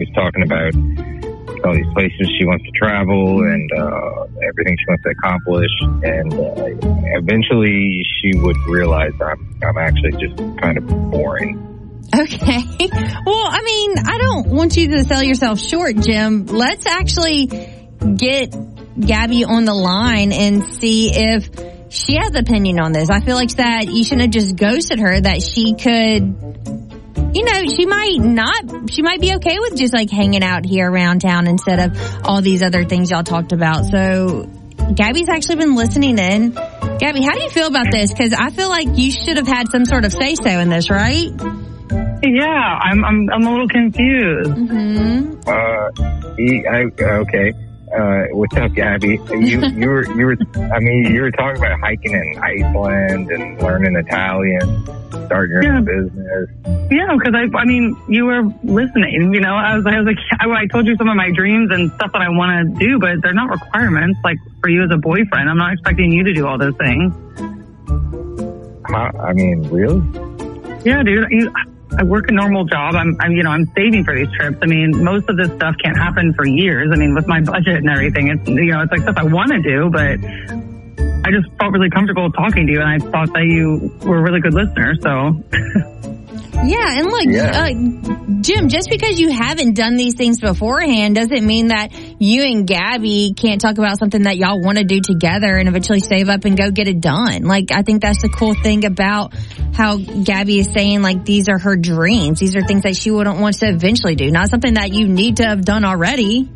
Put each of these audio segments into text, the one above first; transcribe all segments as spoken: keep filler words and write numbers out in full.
She's talking about all these places she wants to travel and uh, everything she wants to accomplish. And uh, eventually she would realize I'm, I'm actually just kind of boring. Okay. Well, I mean, I don't want you to sell yourself short, Jim. Let's actually get Gabby on the line and see if she has an opinion on this. I feel like that you shouldn't have just ghosted her, that she could, you know, she might not, she might be okay with just like hanging out here around town instead of all these other things y'all talked about. So Gabby's actually been listening in. Gabby, how do you feel about this? Because I feel like you should have had some sort of say-so in this, right? Yeah, I'm I'm I'm a little confused. Mm-hmm. Uh, I, okay. Uh, what's up, Gabby? You you were you were I mean you were talking about hiking in Iceland and learning Italian, starting your yeah. own business. Yeah, because I I mean you were listening. You know, I was I was like I, I told you some of my dreams and stuff that I want to do, but they're not requirements. Like for you as a boyfriend, I'm not expecting you to do all those things. How, I mean, really? Yeah, dude. You, I work a normal job. I'm, I'm, you know, I'm saving for these trips. I mean, most of this stuff can't happen for years. I mean, with my budget and everything, it's, you know, it's like stuff I want to do, but I just felt really comfortable talking to you, and I thought that you were a really good listener, so. Yeah, and look, yeah. Uh, Jim, just because you haven't done these things beforehand doesn't mean that you and Gabby can't talk about something that y'all want to do together and eventually save up and go get it done. Like, I think that's the cool thing about how Gabby is saying, like, these are her dreams. These are things that she wouldn't want to eventually do, not something that you need to have done already.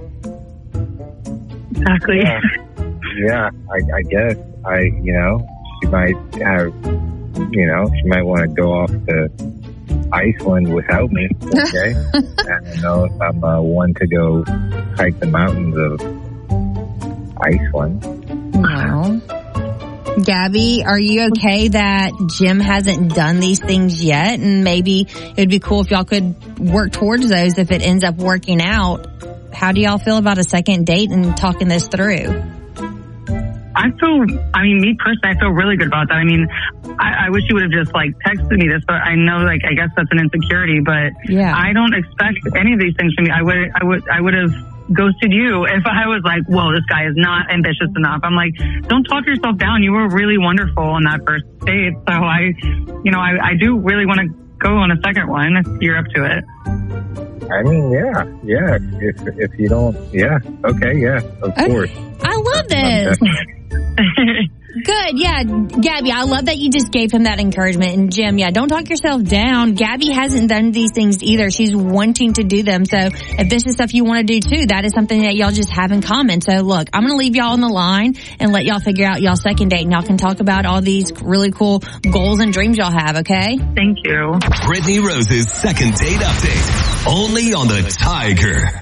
Exactly. Yeah, yeah I, I guess. I, you know, she might have, you know, she might want to go off to Iceland without me, okay? I don't know if I'm uh, one to go hike the mountains of Iceland. No. Gabby, are you okay that Jim hasn't done these things yet? And maybe it would be cool if y'all could work towards those if it ends up working out. How do y'all feel about a second date and talking this through? I feel, I mean, me personally, I feel really good about that. I mean, I, I wish you would have just like texted me this, but I know, like, I guess that's an insecurity, but yeah. I don't expect any of these things from you. I would, I would, I would have ghosted you if I was like, whoa, this guy is not ambitious enough. I'm like, don't talk yourself down. You were really wonderful on that first date. So I, you know, I, I do really want to go on a second one if you're up to it. I mean, yeah, yeah. If if you don't, yeah, okay, yeah, of okay. course. I love this. Good, yeah, Gabby, I love that you just gave him that encouragement. And Jim, yeah, don't talk yourself down. Gabby hasn't done these things either. She's wanting to do them. So if this is stuff you want to do too, that is something that y'all just have in common. So look, I'm going to leave y'all on the line and let y'all figure out y'all's second date, and y'all can talk about all these really cool goals and dreams y'all have, okay? Thank you. Brittany Rose's second date update, only on the Tiger.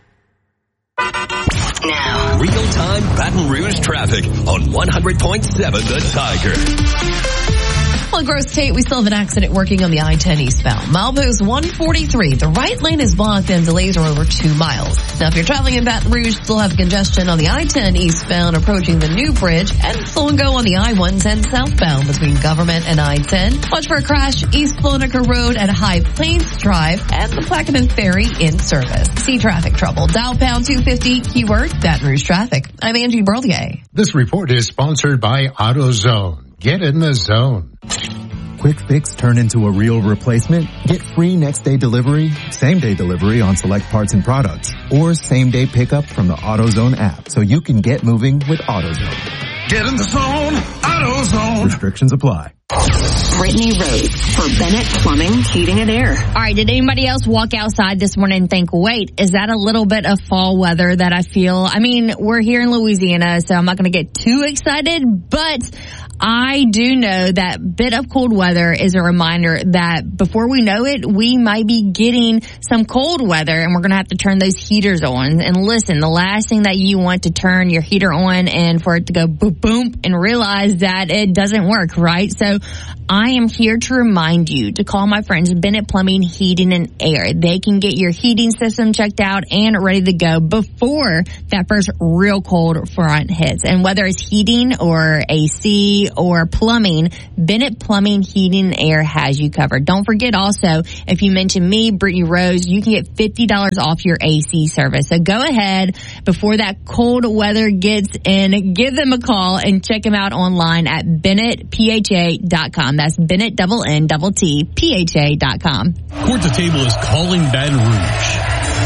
Now, real-time Baton Rouge traffic on one hundred point seven The Tiger. Well, Gross Tate, we still have an accident working on the I ten eastbound. Milepost one forty-three. The right lane is blocked and delays are over two miles. Now, if you're traveling in Baton Rouge, still have congestion on the I ten eastbound approaching the new bridge, and slow and go on the I one ten southbound between Government and I ten. Watch for a crash East Flonaker Road at High Plains Drive and the Plaquemine Ferry in service. See traffic trouble. Dial pound two fifty, keyword Baton Rouge traffic. I'm Angie Berlier. This report is sponsored by AutoZone. Get in the zone. Quick fix turn into a real replacement? Get free next day delivery, same day delivery on select parts and products, or same day pickup from the AutoZone app so you can get moving with AutoZone. Get in the zone, AutoZone. Restrictions apply. Brittany Rose for Bennett Plumbing, Heating and Air. All right, did anybody else walk outside this morning and think, wait, is that a little bit of fall weather that I feel? I mean, we're here in Louisiana, so I'm not going to get too excited, but I do know that bit of cold weather is a reminder that before we know it, we might be getting some cold weather, and we're going to have to turn those heaters on. And listen, the last thing that you want to turn your heater on and for it to go boom, boom, and realize that it doesn't work, right? So I am here to remind you to call my friends Bennett Plumbing, Heating and Air. They can get your heating system checked out and ready to go before that first real cold front hits. And whether it's heating or A C or plumbing, Bennett Plumbing, Heating, and Air has you covered. Don't forget also, if you mention me, Brittany Rose, you can get fifty dollars off your A C service. So go ahead before that cold weather gets in, give them a call and check them out online at Bennett P H A dot com. That's Bennett double N double T P H A dot com. Court to Table is calling Baton Rouge.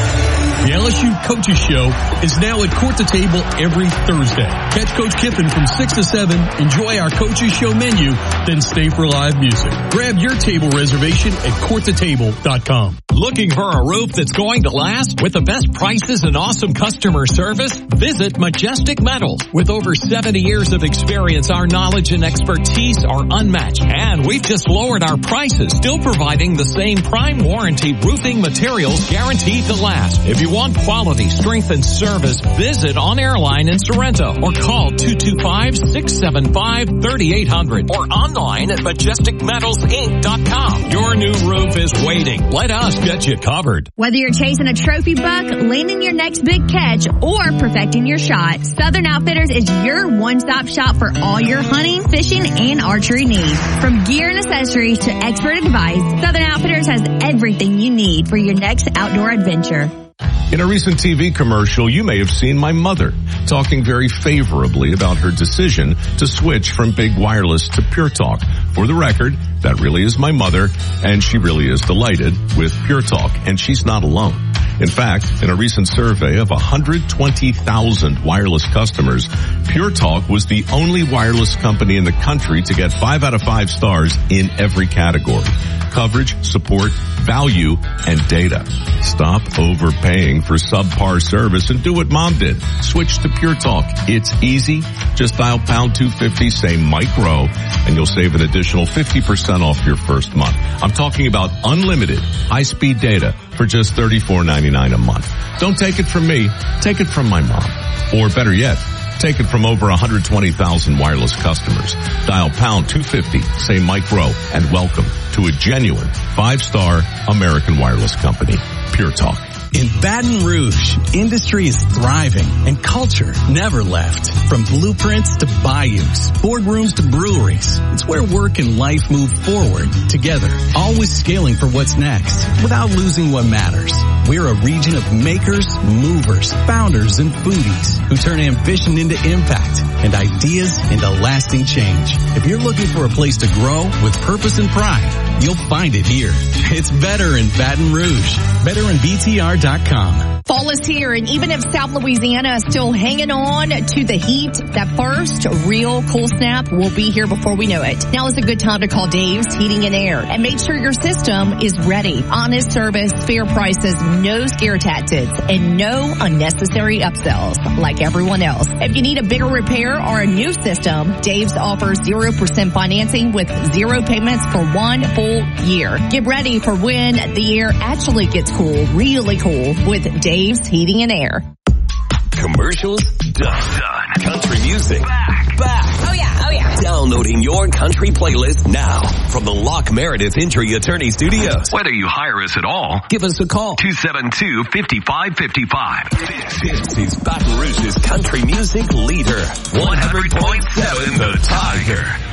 The L S U Coaches Show is now at Court to Table every Thursday. Catch Coach Kiffin from six to seven, enjoy our Coaches Show menu, then stay for live music. Grab your table reservation at court to table dot com. Looking for a roof that's going to last with the best prices and awesome customer service? Visit Majestic Metals. With over seventy years of experience, our knowledge and expertise are unmatched. And we've just lowered our prices, still providing the same prime warranty roofing materials guaranteed to last. If you want quality, strength, and service, visit On Airline in Sorrento or call two two five, six seven five, three eight zero zero or online at majestic metals inc dot com. Your new roof is waiting. Let us get you covered. Whether you're chasing a trophy buck, landing your next big catch, or perfecting your shot, Southern Outfitters is your one-stop shop for all your hunting, fishing, and archery needs. From gear and accessories to expert advice, Southern Outfitters has everything you need for your next outdoor adventure. In a recent T V commercial, you may have seen my mother talking very favorably about her decision to switch from Big Wireless to Pure Talk. For the record, that really is my mother, and she really is delighted with Pure Talk, and she's not alone. In fact, in a recent survey of one hundred twenty thousand wireless customers, Pure Talk was the only wireless company in the country to get five out of five stars in every category: coverage, support, value, and data. Stop overpaying for subpar service and do what Mom did. Switch to Pure Talk. It's easy. Just dial pound two fifty, say micro, and you'll save an additional fifty percent off your first month. I'm talking about unlimited high-speed data for just thirty-four ninety-nine a month. Don't take it from me. Take it from my mom. Or better yet, take it from over one hundred twenty thousand wireless customers. Dial pound two fifty, say micro, and welcome to a genuine five-star American wireless company, Pure Talk. In Baton Rouge, industry is thriving and culture never left. From blueprints to bayous, boardrooms to breweries, it's where work and life move forward together, always scaling for what's next without losing what matters. We're a region of makers, movers, founders, and foodies who turn ambition into impact and ideas into lasting change. If you're looking for a place to grow with purpose and pride, you'll find it here. It's better in Baton Rouge. Better in B T R dot com. Fall is here, and even if South Louisiana is still hanging on to the heat, that first real cool snap will be here before we know it. Now is a good time to call Dave's Heating and Air and make sure your system is ready. Honest service, fair prices, no scare tactics, and no unnecessary upsells like everyone else. If you need a bigger repair or a new system, Dave's offers zero percent financing with zero payments for one full year. Get ready for when the air actually gets cool, really cool, with Dave's Heating and Air. Commercials done. Done. Country music back. Back. Oh yeah, oh yeah. Downloading your country playlist now from the Locke Meredith Injury Attorney Studios. Whether you hire us at all, give us a call. two seven two, five five five five. This is Baton Rouge's country music leader. one hundred point seven The Tiger.